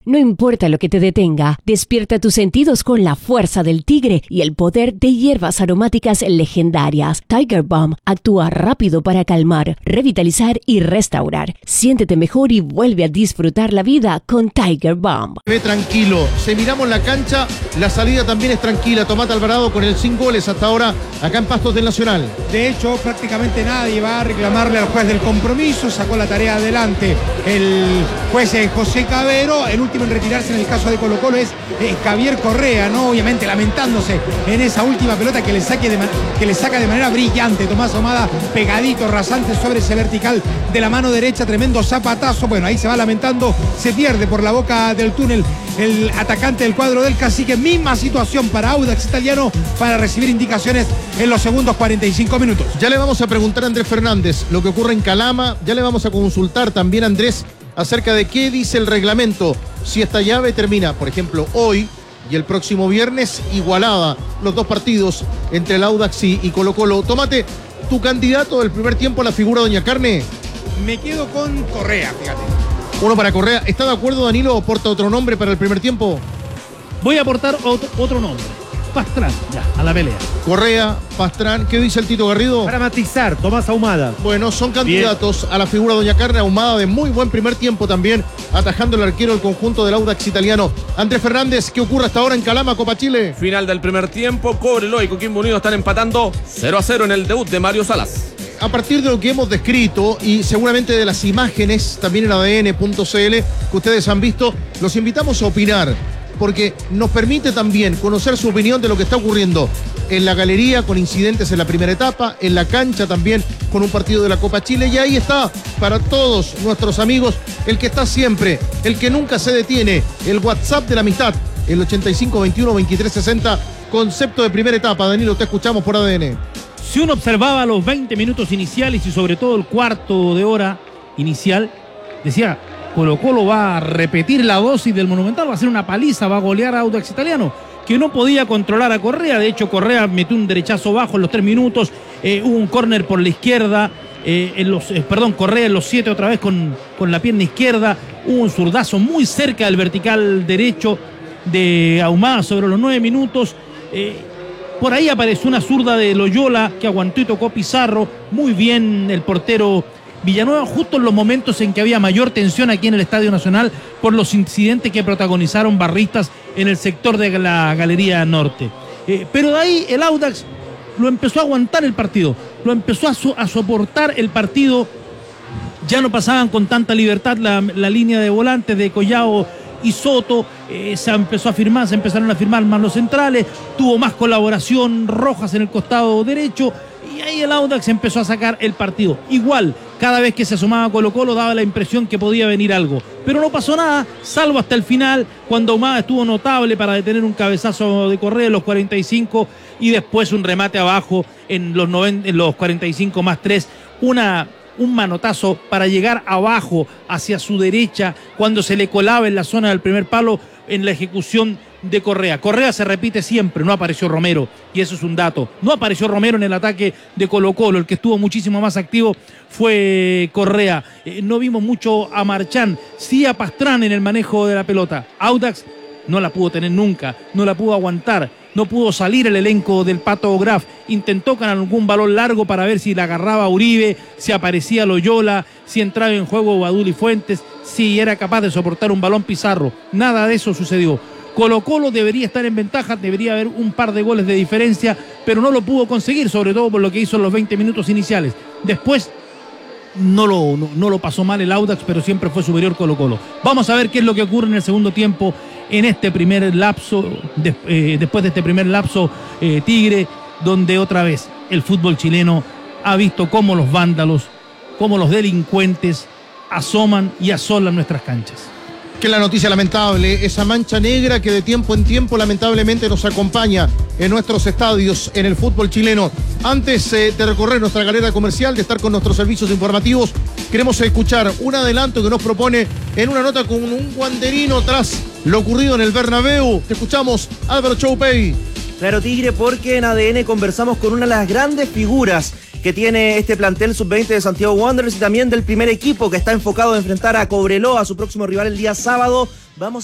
No importa lo que te detenga, despierta tus sentidos con la fuerza del tigre y el poder de hierbas aromáticas legendarias. Tiger Balm actúa rápido para calmar, revitalizar y restaurar. Siéntete mejor y vuelve a disfrutar la vida con Tiger Balm. Ve tranquilo, si miramos la cancha, la salida también es tranquila. Tomás Alvarado con el 5 goles hasta ahora acá en Pastos del Nacional. De hecho, prácticamente nadie va a reclamarle al juez del compromiso. Sacó la tarea adelante el juez José Cabero. El último en retirarse en el caso de Colo-Colo es Javier Correa, ¿no? Obviamente lamentándose en esa última pelota que le saca de manera brillante Tomás Ahumada, pegadito, rasante sobre ese vertical de la mano derecha, tremendo zapatazo. Bueno, ahí se va lamentando, se pierde por la boca del túnel el atacante del cuadro del Cacique. Misma situación para Audax Italiano para recibir indicaciones en los segundos 45 minutos. Ya le vamos a preguntar a Andrés Fernández lo que ocurre en Calama. Ya le vamos a consultar también a Andrés acerca de qué dice el reglamento. Si esta llave termina, por ejemplo, hoy y el próximo viernes, igualada los dos partidos entre el Audax y Colo-Colo. Tómate tu candidato del primer tiempo a la figura Doña Carne. Me quedo con Correa, fíjate. Uno para Correa. ¿Está de acuerdo, Danilo? ¿Aporta otro nombre para el primer tiempo? Voy a aportar otro nombre. Pastrán, ya, a la pelea. Correa, Pastrán. ¿Qué dice el Tito Garrido? Para matizar, Tomás Ahumada. Bueno, son candidatos a la figura Doña Carne. Ahumada de muy buen primer tiempo también, atajando el arquero del conjunto del Audax Italiano. Andrés Fernández, ¿qué ocurre hasta ahora en Calama, Copa Chile? Final del primer tiempo, Cobreloa y Coquimbo Unido están empatando 0-0 en el debut de Mario Salas. A partir de lo que hemos descrito y seguramente de las imágenes también en ADN.cl que ustedes han visto, los invitamos a opinar, porque nos permite también conocer su opinión de lo que está ocurriendo en la galería con incidentes en la primera etapa, en la cancha también con un partido de la Copa Chile. Y ahí está, para todos nuestros amigos, el que está siempre, el que nunca se detiene, el WhatsApp de la amistad, el 85 21 23 60, concepto de primera etapa. Danilo, te escuchamos por ADN. Si uno observaba los 20 minutos iniciales y sobre todo el cuarto de hora inicial, decía, Colo-Colo va a repetir la dosis del Monumental, va a hacer una paliza, va a golear a Audax Italiano, que no podía controlar a Correa. De hecho, Correa metió un derechazo bajo en los 3 minutos, hubo un córner por la izquierda, Correa en los 7 otra vez con la pierna izquierda, hubo un zurdazo muy cerca del vertical derecho de Ahumada sobre los 9 minutos. Por ahí apareció una zurda de Loyola que aguantó y tocó Pizarro. Muy bien el portero Villanueva, justo en los momentos en que había mayor tensión aquí en el Estadio Nacional por los incidentes que protagonizaron barristas en el sector de la Galería Norte. Pero de ahí el Audax lo empezó a aguantar el partido, lo empezó a soportar el partido. Ya no pasaban con tanta libertad la línea de volantes de Collao y Soto, se empezaron a firmar más los centrales, tuvo más colaboración Rojas en el costado derecho y ahí el Audax empezó a sacar el partido. Igual, cada vez que se asomaba Colo-Colo daba la impresión que podía venir algo, pero no pasó nada, salvo hasta el final, cuando Ahumada estuvo notable para detener un cabezazo de Correa en los 45 y después un remate abajo en los 45 más 3, un manotazo para llegar abajo hacia su derecha cuando se le colaba en la zona del primer palo en la ejecución de Correa. Correa se repite siempre, no apareció Romero y eso es un dato. No apareció Romero en el ataque de Colo-Colo, el que estuvo muchísimo más activo fue Correa. No vimos mucho a Marchán, sí a Pastrán en el manejo de la pelota. Audax no la pudo tener nunca, no la pudo aguantar. No pudo salir el elenco del Pato Graf. Intentó con algún balón largo para ver si la agarraba Uribe, si aparecía Loyola, si entraba en juego Baduli Fuentes, si era capaz de soportar un balón Pizarro. Nada de eso sucedió. Colo-Colo debería estar en ventaja, debería haber un par de goles de diferencia, pero no lo pudo conseguir, sobre todo por lo que hizo en los 20 minutos iniciales. Después no lo pasó mal el Audax, pero siempre fue superior Colo-Colo. Vamos a ver qué es lo que ocurre en el segundo tiempo, en este primer lapso, después de este primer lapso Tigre, donde otra vez el fútbol chileno ha visto cómo los vándalos, cómo los delincuentes asoman y asolan nuestras canchas. Que la noticia lamentable, esa mancha negra que de tiempo en tiempo lamentablemente nos acompaña en nuestros estadios, en el fútbol chileno. Antes de recorrer nuestra galera comercial, de estar con nuestros servicios informativos, queremos escuchar un adelanto que nos propone en una nota con un guanderino tras lo ocurrido en el Bernabéu. Te escuchamos, Álvaro Choupey. Claro, Tigre, porque en ADN conversamos con una de las grandes figuras que tiene este plantel sub-20 de Santiago Wanderers y también del primer equipo que está enfocado en enfrentar a Cobreloa, su próximo rival el día sábado. Vamos